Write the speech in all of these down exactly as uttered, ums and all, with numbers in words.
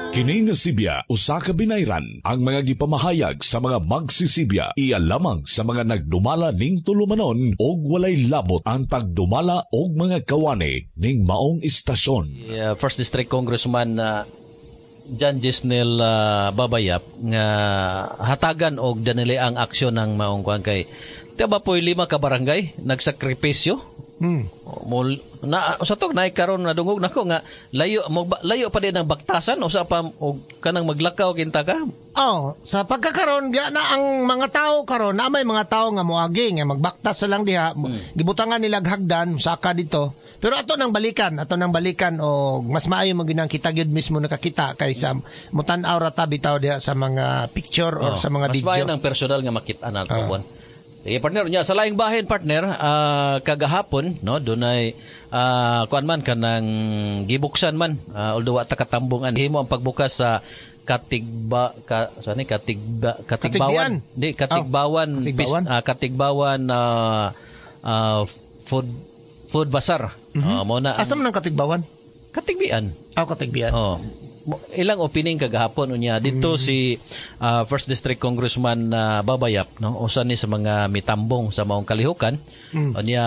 Kini nga Sibya usa ka binayran ang mga gipamahayag sa mga magsisibya iya lamang sa mga nagdumala ning tulumanon og walay labot ang pagdumala og mga kawani ning maong istasyon. Yeah, First District Congressman uh, John Gisnel uh, Babayap nga hatagan og danili ang aksyon ng maong kuan kay tiba po'y lima ka barangay nagsakripisyo. Hmm. Mol na sa tog nay karon na dungog nako nga layo mo layo pa din ang baktasan usa pa og kanang maglakaw kinta ka. Oh, sa pagkakaron diya na ang mga tao karon na may mga tao nga moagi nga magbaktas lang diha hmm. gibutangan nila hagdan saka dito. Pero ato nang balikan, ato nang balikan o mas maayo mo ginang kita gyud mismo nakakita kaysa mutan-aw ra ta bitaw diha sa mga picture or oh, sa mga mas video. Mas maayo ang personal nga makita nato uh. buwan. Eh partner nya sa laing bahin partner uh, kagahapon no dunay uh, kuan man kanang gibuksan man uh, although wa ta katambungan himo ang pagbukas sa katigba ka sani katigba katigbawan di katigbawan oh, katigbawan pis, uh, katigbawan uh, uh, food food bazar mm-hmm. uh, mo na asam nang katigbawan katigbian aw oh, katigbian oh ilang opening kagahapon unya dito mm-hmm. si uh, First District Congressman uh, Babayap no usa ni sa mga mitambong sa maong kalihukan mm. unya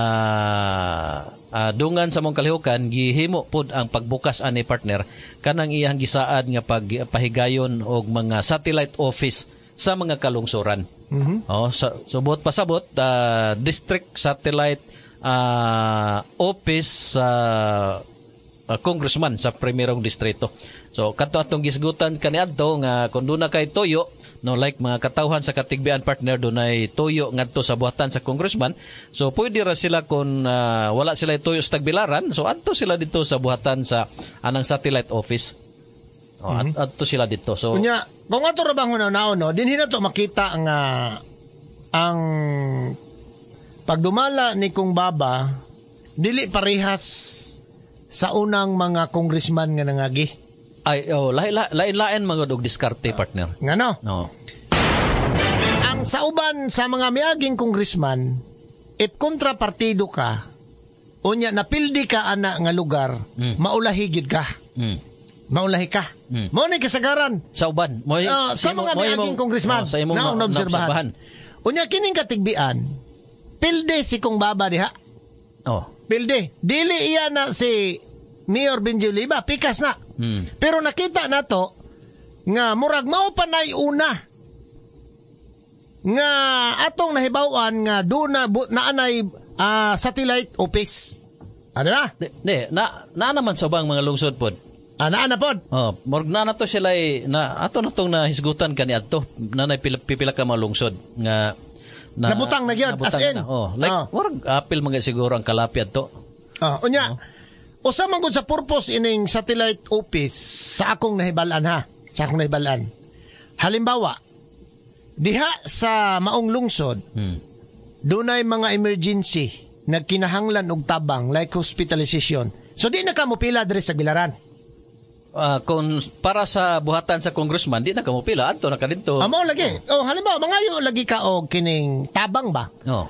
uh, dungan sa maong kalihukan gihimo pud ang pagbukas ani partner kanang iyang gisaad nga pagpahigayon og mga satellite office sa mga kalungsuran mm-hmm. oh sa, subot pasabot uh, district satellite uh, office sa uh, uh, congressman sa primerong distrito. So kadto atong gisgutan kaniadto nga kun duna kay toyo no like mga katawhan sa katigbian partner dunay toyo ngadto sa buhatan sa congressman. So pwede ra sila kun uh, wala sila toyo sa Tagbilaran, so adto sila dito sa buhatan sa anang satellite office. Oh, mm-hmm. at, adto sila dito. So kunya kung ato ra bang naon no dinhi na to makita nga ang pagdumala ni Kung Baba dili parehas sa unang mga congressman nga nangagi. Ay, oh, lain-lain mga og diskarte partner. Ngano? No. Ang sa uban sa mga miaging congressman, if kontrapartido ka, unya napildi ka ana nga lugar, mm. maulahi gyud ka. Mm. Maulahi ka. Mm. Mao ni kasagaran sa uban. Mo, uh, sa mga miaging congressman. Oh, sa imong na obserbahan. Unya kining katigbian, pilde si Kung Baba diha. Oh. Pilde. Dili iya na si Mayor Benjuliba, pikas na. Hmm. Pero nakita na to nga murag mao pa nay una nga atong nahibaw-an nga duna na anay uh, satellite office. Ano na? Di, di na na naman sa bang mga lungsod pod. Ah, na na pod. Oh, murag na na to sila na ato na tong nahisgutan kaniadto. Nanay pipila ka mga lungsod nga na, nabutang na gyud as in. Na. Oh, like oh. murag apil mga siguro ang kalapit to. Oh, unya. Oh. Usa man gud sa purpose ining satellite office sa akong nahibalan ha, sa akong nahibalan. Halimbawa, diha sa maong lungsod, hmm. dunay mga emergency nagkinahanglan og tabang like hospitalization. So di na ka mo pila diri sa Bilaran. Uh, kung para sa buhatan sa congressman, di na ka mo pila adto na ka dito. Amo lagi. Oh, halimbawa mangayo lagi ka og kining tabang ba? Oh.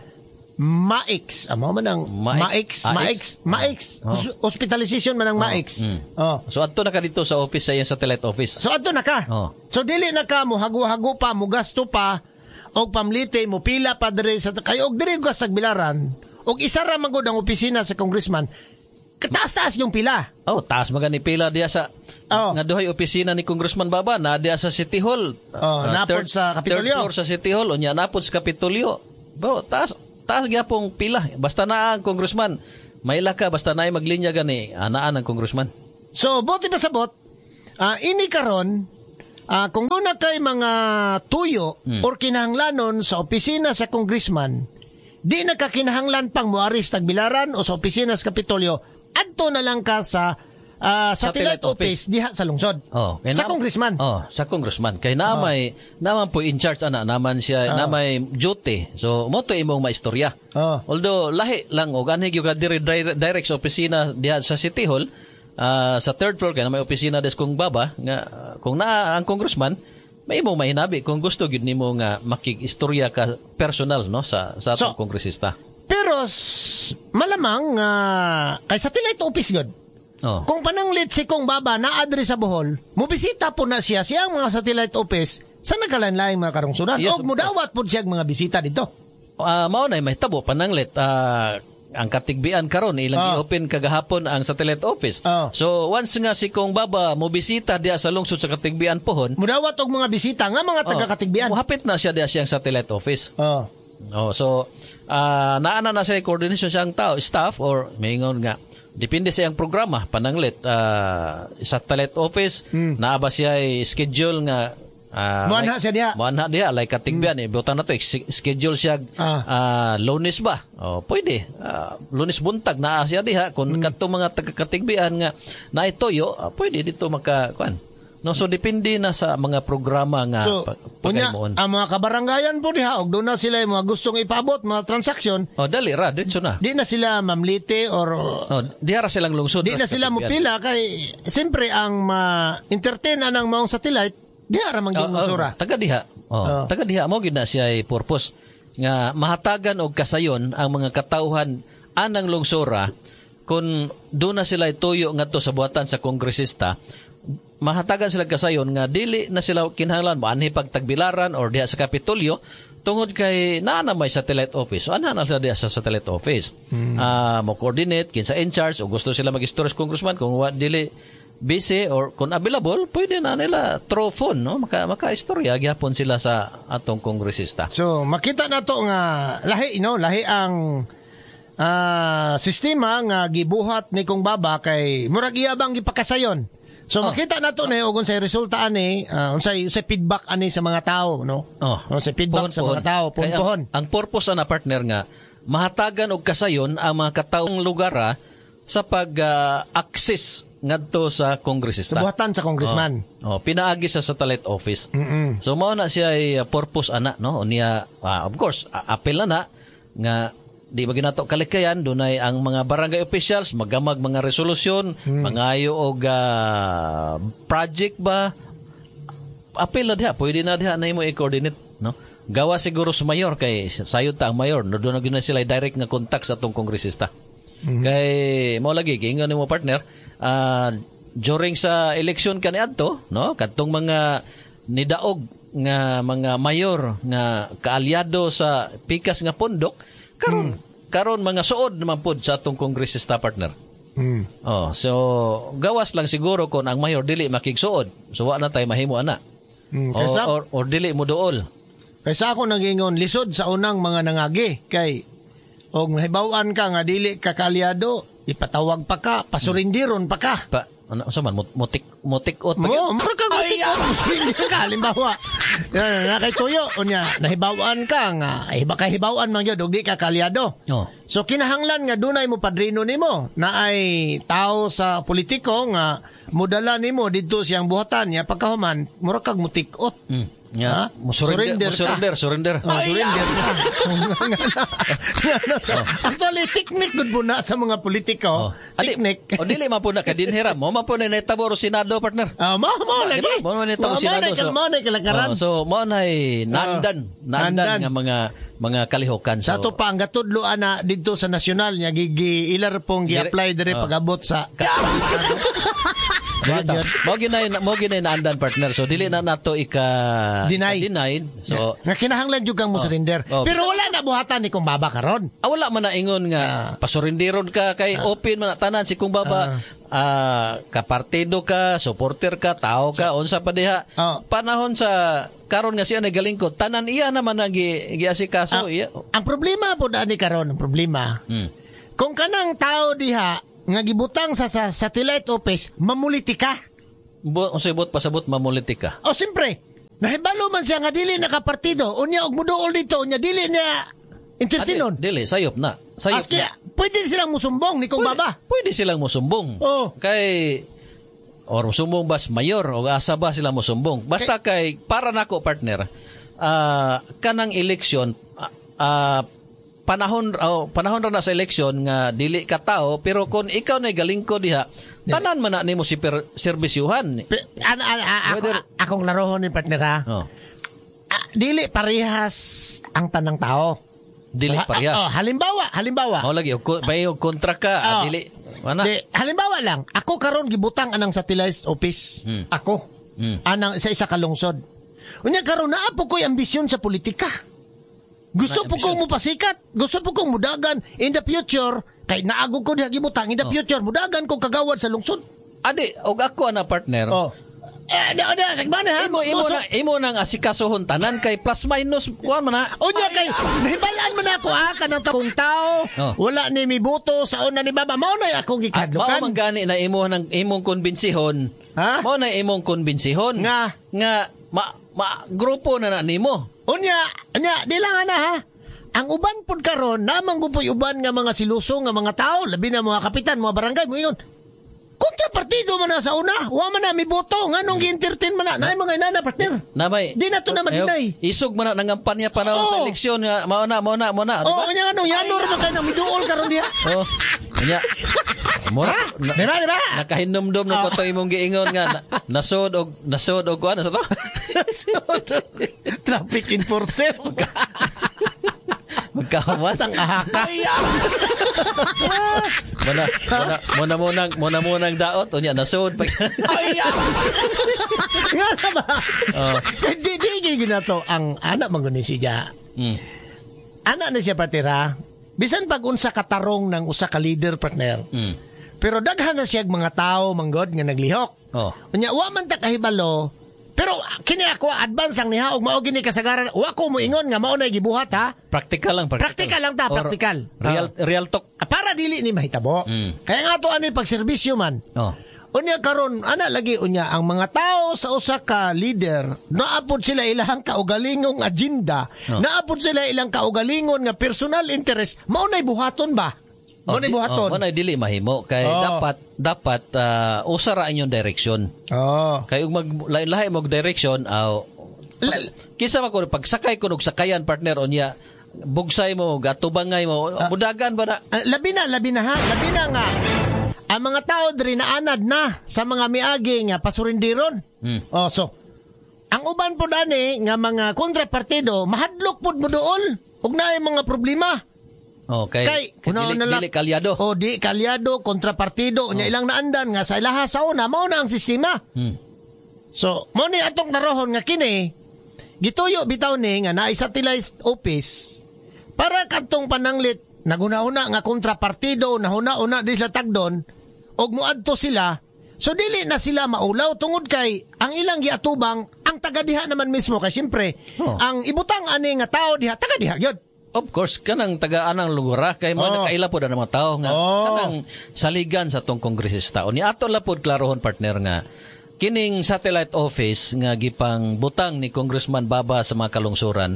Maix, amo man ang Maix, Maix, Maix, oh. hospitalization man ang oh. Maix. Mm. Oh. So adto na ka dito sa office sa iyang satellite office. So adto na ka. Oh. So dili na ka mo hago-hago pa, mo gasto pa og pamlite mo pila pa diri sa kayo og diri ka sa Bilaran. Og isa ra man gud ang opisina sa congressman. Kataas-taas yung pila. Oh, taas magani pila diya sa oh. nga duhay opisina ni Congressman Baba na diya sa City Hall. Oh, uh, napod sa Kapitolyo. Third floor sa City Hall unya napod sa Kapitolyo. Bro, taas taas gyapong pila. Basta na ang congressman, maila ka basta naay maglinya gani anaan ang congressman. So, buti pa sabot, uh, ini karon uh, kung doon na kay mga tuyo hmm. or kinahanglanon sa opisina sa congressman, di na ka kinahanglan pang muaris Tagbilaran o sa opisina sa Kapitolyo, adto na lang ka sa Uh, satellite, satellite office, office diha sa lungsod. Oh, sa na, congressman. Oh, sa congressman. Kay namay oh. naman po in charge ana naman siya oh. namay duty. So mo to imong maistorya. Oh. Although lahi lang og anhi gyud ka dire direct sa opisina diha sa City Hall, uh, sa third floor kay na may opisina des Kung Baba nga uh, kung naa ang congressman may imong mahinabi kung gusto gyud nimo nga makig-istorya ka personal no sa sa atong so, kongresista. Pero malamang uh, kay satellite office gyud. Oh. Kung pananglit si Kong Baba na adre sa Bohol, mubisita po na siya siyang mga satellite office sa nagkalanlaing mga karungsunan. Yes, o mudawat po siya mga bisita dito. Uh, mao na may tabo pananglit uh, ang katigbian karon ilang Oh. i-open kagahapon ang satellite office. Oh. So once nga si Kong Baba mo bisita diya sa lungsod sa katigbian pohon, Mudawat og mga bisita nga mga taga-katigbian. Oh, hapit na siya diya siyang satellite office. Oh. Oh, so uh, naana na siya coordination siyang tao, staff or maingon nga depende sa iyang programa pananglit uh, satellite office Hmm. naa ba siya ay schedule nga uh, Muanha siya diha. Muanha diha like katigbian hmm. eh butan na to s- schedule siya Ah. uh, Lunes ba oh pwede uh, Lunes buntag naa siya diha kun Hmm. kadtong mga taga-katigbian nga naitoyo uh, pwede dito maka kuan no so depende na sa mga programa nga So, pa- unya, pagaymoon. ang mga kabaranggayan po diha, og doon na sila yung mga gustong ipabot, mga transaksyon, Oh dali ra diretso na. di na sila mamlite or Oh diha ra silang lungsod. di na sa sila katigbian. mupila kay siyempre ang ma-entertain ng maong satellite, di ara man Oh, gyud oh, musura. taga diha. Oh, Oh. taga diha mo gid na siya ay purpose nga mahatagan og kasayon ang mga katawhan anang lungsura kung doon na sila ituyo ngadto sa buhatan sa kongresista. Mahatagan sila kasayon nga dili na sila kinahanglan maanhi pagtagbilaran or diha sa Kapitolyo tungod kay naa na may satellite office. So ana na sila diha sa satellite office. Ah, mo coordinate kinsa in charge o gusto sila mag-istorya sa congressman kung wa dili busy or kung available, pwede na nila through phone, no? Maka, maka-istorya, gyapon sila sa atong kongresista. So, makita na to nga lahi, no? Lahi ang ah, sistema nga gibuhat ni Kong Baba kay murag iya bang gipakasayon. So, Oh. makita na to na og unsay resulta ani, uh, unsay unsay feedback ani sa mga tao, no? Oh. Unsay feedback sa mga tao, Kaya pohon-pohon. Ang, ang purpose na partner nga, mahatagan og kasayon ang mga kataong lugara sa pag-access ngadto sa kongresista. Sa buhatan sa congressman. Oh, oh, pinaagi sa satellite office. Mm-mm. So mao na siya ay uh, purpose ana no niya uh, of course uh, apel na na nga di ba ginato kalikayan dunay ang mga barangay officials magamag mga resolusyon Hmm. mangayo og uh, project ba apel na diha pwede na diha na imo i-coordinate no gawa siguro sa mayor kay sayod ta ang mayor no doon na gyud na sila direct nga contact sa atong kongresista. Hmm. Kay mao lagi kay ingon nimo partner uh, during sa election kaniadto no kadtong mga nidaog nga mga mayor nga kaalyado sa pikas nga pundok karon karon mga suod naman pud sa atong kongresista partner. Mm. Oh, so gawas lang siguro kon ang mayor dili makigsuod. So wa na tay mahimo ana. Mm. O, Kaysa, or, or dili mo duol. kaysa ako nagingon lisod sa unang mga nangagi kay og mahibaw-an ka nga dili ka kaalyado, ipatawag pa ka, pasurindiron pa ka. Pa ano sa man Mut- mutik mutikot pa Mo, mura ka gutik ko. Hindi ka, halimbawa. Yan, nakituyo. Unya, nahibawan ka nga. Ay, baka hibawan man yun. Huwag di ka kalyado. Oh. So, kinahanglan nga dunay mo padrino nimo na ay tao sa politiko nga mudala nimo dito siyang buhatan niya pagkahuman, mura kag mutikot. Mm. Ha? Yeah. Mo surrender, Surrender ka. surrender, surrender. Oh, surrender ka. Actually, technique good po na sa mga politiko. Oh. Adi, Technique. o dili man po na kadinhiram. Mo man po na naitabo senado partner. Ah, mo mo lagi. Diba? Mo man itabo Mo senado. na mo na kalakaran. Oh, so mo na nandan, Oh, nandan nandan. nga mga mga kalihukan. Sa So, to pa ang gatudlo ana dito sa nasyonal nya gigi ilar pong gi-apply dire Oh. pag-abot sa Dito. Mo ginay mo ginay naandan partner. So dili na nato ika Deny. denied. So nga kinahanglan jud kang mo surrender. Oh. Pero wala na buhatan ni Kong Baba karon. ah, wala man na ingon nga pasurindiron ka kay open man na tanan si Kung Baba. Ah, kapartido ka, supporter ka, tao ka, unsa pa diha. Oh. Panahon sa karon nga siya nagalingkod, tanan iya naman ang gi- giasikaso iya. Ang problema po ani karon, ang problema. Hmm. Kung kanang tao diha nga gibutang sa, sa satellite office, mamuliti ka. Bo usibot pasabot mamulitik ka. O siyempre, nahibalo man siya nga dili nakapartido, unya og muduol dito, unya dili niya entertainon. Adi, dili sayop na. Sayop Aski, na. pwede silang musumbong ni Kong Pwede, Baba. pwede silang musumbong. Oh. Kay or musumbong bas mayor o asa ba sila musumbong. Basta kay para nako partner, ah kanang eleksyon ah panahon oh, panahon ra na sa eleksyon nga dili ka tao pero kung ikaw na galingko diha tanan man na nimo si per, serbisyuhan. Pe, an, an, a- ako, Whether- akong larohon ni partner ha. Oh, Ah, dili parehas ang tanang tao. dili So, ha- pareha. ah, oh, halimbawa, halimbawa. Mao lagi og ko- may og kontra ka, ah, Oh. dili Wala. Di, halimbawa lang, ako karon gibutang anang satellite office. Hmm. Ako. Hmm. Anang sa isa ka lungsod. Unya karon naa po ko'y ambisyon sa politika. Gusto Na, po kong mupasikat. Gusto po kong mudagan in the future. Kay naagog ko diha gibutang in the Oh. future. Mudagan ko kagawad sa lungsod. Adi, og ako ana partner. Oh. Eh, di, di, nagmana ha? Imo imo Muso- na imo nang asikasuhon tanan kay plus minus kuan man na. Unya kay nahibalaan man ako ah kanang takong tao. Oh. Wala ni mibuto sa una ni baba. Mao na akong At mao gikadlukan. man gani na imo nang imong konbinsihon. Ha? Mao na imong konbinsihon. Nga. nga ma, ma grupo na na nimo. Unya, unya, di lang ana ha. Ang uban pud karon namang gupoy uban nga mga silusong nga mga tao, labi na mga kapitan, mga barangay mo ingon. Kontrapartido man na sa una, wa man na miboto, nganong gi-entertain man na, naay mga inana partner. Namay. Di na to na madinay. Isog man na ng kampanya panahon sa Oo. eleksyon nga mao na mao na mao na, di Oh, ba? unya nganong yanor man kay nang miduol karon diha. Oh. Nya. Mo na, na- Di ba, di ba? nakahinumdum ng Oh. koto imong giingon nga na, nasod og nasod og kuan sa to. Traffic enforcer. Magkahumat. Tang ahaka. Muna, muna, muna munang, muna munang daot. Unya, nasod. Pag... Nga na ba? Oh. Di, di, di, ginato. Ang anak mangunin siya. Mm. Anak na siya patira. Bisan pag unsa katarong ng usa ka leader partner. Mm. Pero daghan na siya mga tao manggod nga naglihok. Oh. Unya wa man ta kahibalo. Pero kini ako advance ang niha og mao gini kasagaran. Wa ko moingon nga mao na gibuhat ha. Practical lang. Practical, Practical lang ta, Or practical. Real, Ah. real talk. Ah, para dili ni mahitabo. Mm. Kaya nga to ani pagserbisyo man. Oh. Unya karon ana lagi unya ang mga tao sa usa ka leader naapod sila ilang kaugalingong agenda, Oh. naapod sila ilang kaugalingon nga personal interest, mao nay buhaton ba? Mao nay di- buhaton. Oh, manay dili mahimo. Kay Oh. dapat, dapat, uh, usara inyong direksyon. Oh. Kay ug mag, lahi mong direksyon, aw, L- kisa man ko, pagsakay ko og sakayan, partner, unya, bugsay mo, gatubangay mo, budagan ba na? Ah, labi na, labi na ha, labi na nga. Ang mga tao diri naanad na sa mga miagi nga pasurindiron. Hmm. Oh, so ang uban po dani nga mga kontrapartido mahadlok pud mo dool ug naay mga problema. Oh, kay, Kay, kay una dili, na lang- dili kalyado. O di kalyado, kontrapartido, nya ilang naandan nga sa ilaha sa una, mao na ang sistema. Hmm. So, mo ni atong narohon nga kini, gituyo bitaw ni nga naay satellite office para kadtong pananglit naguna-una nga kontrapartido nahuna-una di sa tagdon og muadto sila. So dili na sila maulaw tungod kay ang ilang giatubang ang taga diha naman mismo kay siyempre Oh. ang ibutang ani nga tao diha taga diha gyud. Of course, kanang taga-anang lugar, kay mo Oh. nakaila po na mga tao nga, Oh. kanang saligan sa tong kongresista. O ni ato lapod klarohon, partner, nga, kining satellite office nga gipang butang ni Congressman Baba sa mga kalungsuran,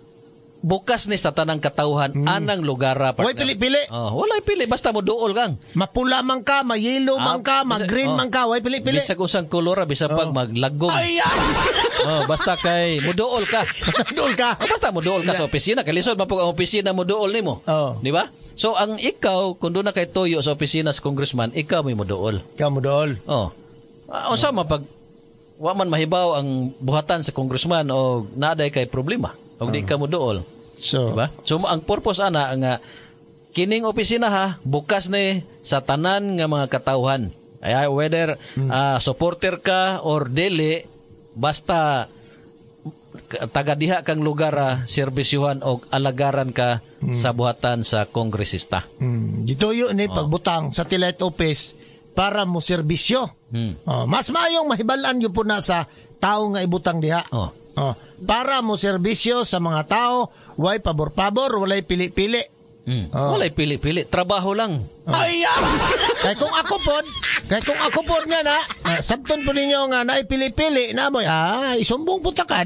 bukas ni sa tanang katauhan, anang lugara, Way partner. pili-pili. Oh, walay pili, basta mo duol kang. Mapula man ka, mayelo man ka, Ah, mag-green oh. man ka, way pili-pili. Bisag usang kolora, bisag pag maglagom. Ay, Oh, basta kay, muduol ka. dool ka. O basta mo duol ka sa opisina, kalisod man po ang opisina mo duol nimo. Oh. Di ba? So ang ikaw kung doon na kay toyo sa opisina sa congressman, ikaw may mo duol. Kamu dool. Oh. Uh, o sama pag wa man mahibaw ang buhatan sa congressman o naaday kay problema o di ka mo duol. So, Di ba? So ang purpose ana nga kining opisina ha bukas ni sa tanan nga mga katawhan. Ay whether ah, supporter ka or dili basta taga diha kang lugar ah, serbisyuhan o alagaran ka sa buhatan sa kongresista. hmm, gituyo ni pagbutang satellite office para mo serbisyo. Hmm. Oh, mas maayong mahibalan yun po na sa tao nga ibutang diha. Oh. Oh, para mo serbisyo sa mga tao, way pabor-pabor, walay pili-pili. Hmm. Oh. Walay pili-pili, trabaho lang. Ay, kay kung ako pod, kay kung ako pod nga na, uh, sabton po ninyo nga naipili-pili na mo, ah, isumbong punta ka